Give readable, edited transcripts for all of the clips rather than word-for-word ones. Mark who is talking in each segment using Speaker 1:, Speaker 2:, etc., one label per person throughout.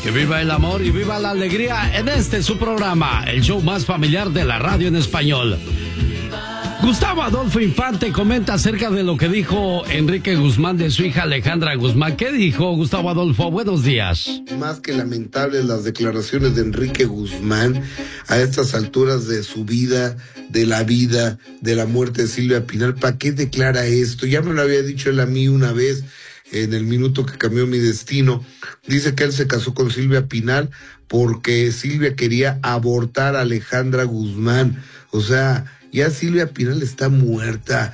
Speaker 1: Que viva el amor y viva la alegría en este su programa, el show más familiar de la radio en español. Gustavo Adolfo Infante comenta acerca de lo que dijo Enrique Guzmán de su hija Alejandra Guzmán. ¿Qué dijo Gustavo Adolfo? Buenos días.
Speaker 2: Más que lamentables las declaraciones de Enrique Guzmán a estas alturas de su vida, de la muerte de Silvia Pinal. ¿Para qué declara esto? Ya me lo había dicho él a mí una vez, en el minuto que cambió mi destino. Dice que él se casó con Silvia Pinal porque Silvia quería abortar a Alejandra Guzmán. O sea, ya Silvia Pinal está muerta,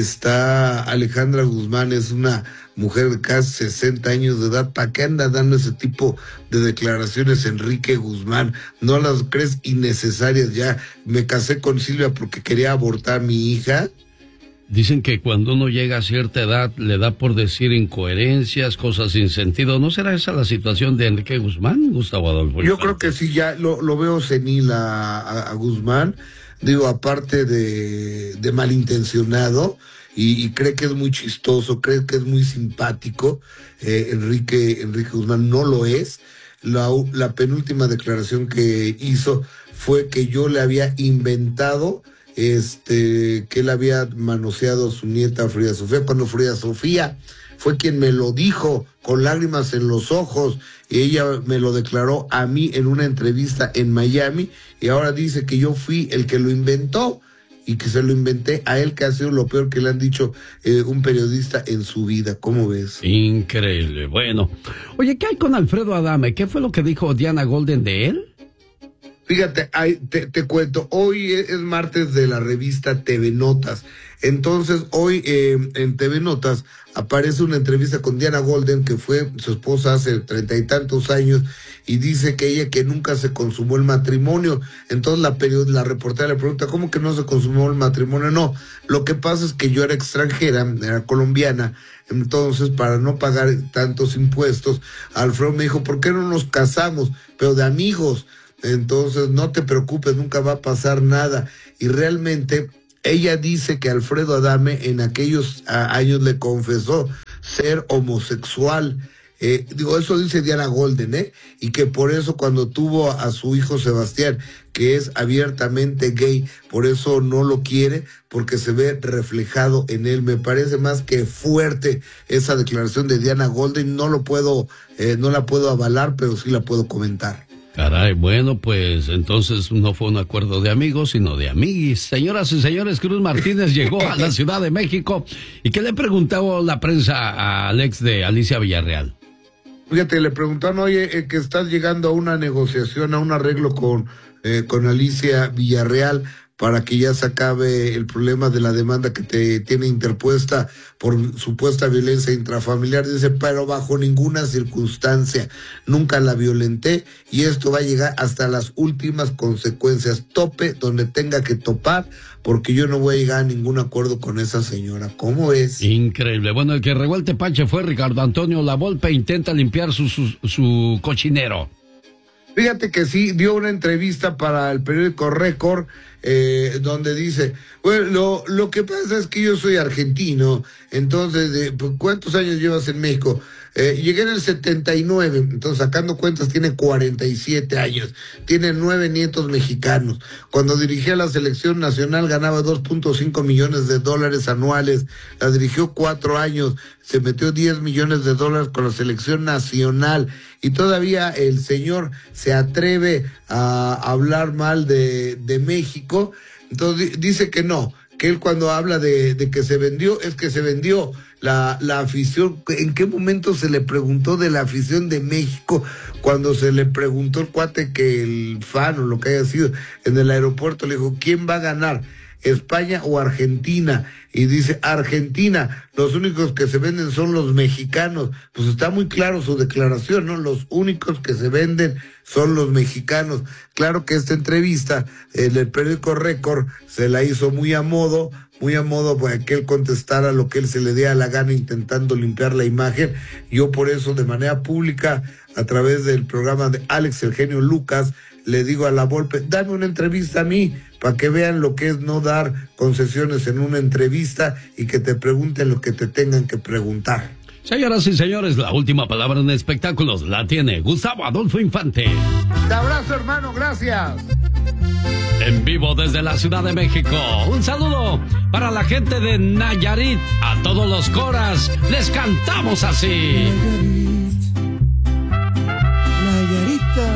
Speaker 2: Alejandra Guzmán es una mujer de casi 60 años de edad. ¿Para qué anda dando ese tipo de declaraciones Enrique Guzmán? ¿No las crees innecesarias ya? Me casé con Silvia porque quería abortar a mi hija.
Speaker 1: Dicen que cuando uno llega a cierta edad le da por decir incoherencias, cosas sin sentido. ¿No será esa la situación de Enrique Guzmán, Gustavo Adolfo?
Speaker 2: Yo creo que sí, ya lo veo senil a Guzmán. Digo, aparte de malintencionado, y cree que es muy chistoso, cree que es muy simpático. Enrique Guzmán no lo es. La penúltima declaración que hizo fue que yo le había inventado que él había manoseado a su nieta Frida Sofía, cuando Frida Sofía fue quien me lo dijo con lágrimas en los ojos, y ella me lo declaró a mí en una entrevista en Miami, y ahora dice que yo fui el que lo inventó y que se lo inventé a él, que ha sido lo peor que le han dicho un periodista en su vida. ¿Cómo ves?
Speaker 1: Increíble. Bueno, oye, ¿qué hay con Alfredo Adame? ¿Qué fue lo que dijo Diana Golden de él?
Speaker 2: Fíjate, te cuento, hoy es martes de la revista TV Notas. Entonces, hoy en TV Notas aparece una entrevista con Diana Golden, que fue su esposa hace 30 y tantos años, y dice que nunca se consumó el matrimonio. Entonces la reportera le pregunta, ¿cómo que no se consumó el matrimonio? No, lo que pasa es que yo era extranjera, era colombiana, entonces para no pagar tantos impuestos, Alfredo me dijo, ¿por qué no nos casamos? Pero de amigos. Entonces no te preocupes, nunca va a pasar nada. Y realmente ella dice que Alfredo Adame en aquellos años le confesó ser homosexual. Eso dice Diana Golden, y que por eso cuando tuvo a su hijo Sebastián, que es abiertamente gay, por eso no lo quiere, porque se ve reflejado en él. Me parece más que fuerte esa declaración de Diana Golden. No la puedo avalar, pero sí la puedo comentar.
Speaker 1: Caray, bueno, pues entonces no fue un acuerdo de amigos, sino de amiguis. Señoras y señores, Cruz Martínez llegó a la Ciudad de México. ¿Y qué le preguntó la prensa al ex de Alicia Villarreal?
Speaker 2: Fíjate, le preguntaron, oye, que estás llegando a una negociación, a un arreglo con Alicia Villarreal para que ya se acabe el problema de la demanda que te tiene interpuesta por supuesta violencia intrafamiliar. Dice, pero bajo ninguna circunstancia, nunca la violenté, y esto va a llegar hasta las últimas consecuencias. Tope donde tenga que topar, porque yo no voy a llegar a ningún acuerdo con esa señora. ¿Cómo es?
Speaker 1: Increíble. Bueno, el que regó el tepache fue Ricardo Antonio Lavolpe. Intenta limpiar su cochinero.
Speaker 2: Fíjate que sí, dio una entrevista para el periódico Récord, donde dice, bueno, lo que pasa es que yo soy argentino, entonces, ¿cuántos años llevas en México? Llegué en el 79, entonces sacando cuentas tiene 47 años, tiene 9 nietos mexicanos. Cuando dirigía la selección nacional ganaba $2.5 millones anuales, la dirigió 4 años, se metió $10 millones con la selección nacional, y todavía el señor se atreve a hablar mal de México. Entonces dice que no, que él cuando habla de que se vendió, es que se vendió la afición. ¿En qué momento se le preguntó de la afición de México? Cuando se le preguntó el cuate que el fan o lo que haya sido en el aeropuerto, le dijo, ¿quién va a ganar? ¿España o Argentina? Y dice, Argentina, los únicos que se venden son los mexicanos. Pues está muy claro su declaración, ¿no? Los únicos que se venden son los mexicanos. Claro que esta entrevista en el periódico Récord se la hizo muy a modo para que él contestara lo que él se le diera la gana, intentando limpiar la imagen. Yo por eso, de manera pública, a través del programa de Alex El Genio Lucas, le digo a Lavolpe, dame una entrevista a mí, para que vean lo que es no dar concesiones en una entrevista y que te pregunten lo que te tengan que preguntar.
Speaker 1: Señoras y señores, la última palabra en espectáculos la tiene Gustavo Adolfo Infante.
Speaker 2: Te abrazo, hermano, gracias.
Speaker 1: En vivo desde la Ciudad de México. Un saludo para la gente de Nayarit. A todos los coras les cantamos así.
Speaker 3: Nayarita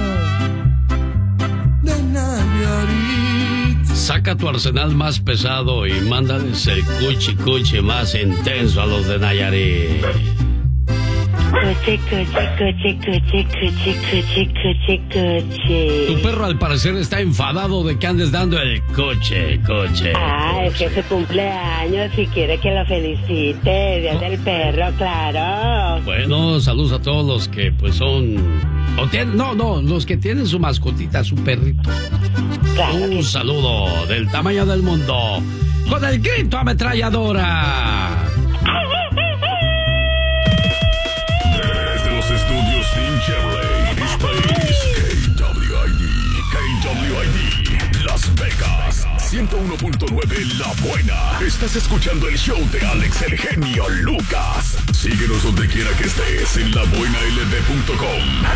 Speaker 3: de Nayarit.
Speaker 1: Saca tu arsenal más pesado y mándales el cuchi cuchi más intenso a los de Nayarit.
Speaker 4: Coche, coche, coche, coche, coche, coche, coche, coche.
Speaker 1: Tu perro al parecer está enfadado de que andes dando el coche.
Speaker 4: Es que es su cumpleaños y quiere que lo felicite. Día del perro, claro.
Speaker 1: Bueno, saludos a todos los que pues son... los que tienen su mascotita, su perrito.
Speaker 4: Claro.
Speaker 1: Un saludo del tamaño del mundo con el grito ametralladora.
Speaker 5: Desde los estudios Team Chevrolet, esta es KWID, Las Vegas, 101.9 La Buena. Estás escuchando el show de Alex el genio Lucas. Síguenos donde quiera que estés en labuenald.com.